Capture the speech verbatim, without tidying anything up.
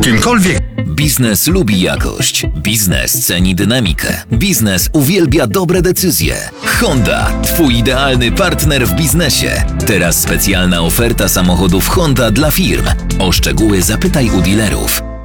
kimkolwiek. Biznes lubi jakość. Biznes ceni dynamikę. Biznes uwielbia dobre decyzje. Honda, twój idealny partner w biznesie. Teraz specjalna oferta samochodów Honda dla firm. O szczegóły zapytaj u dealerów.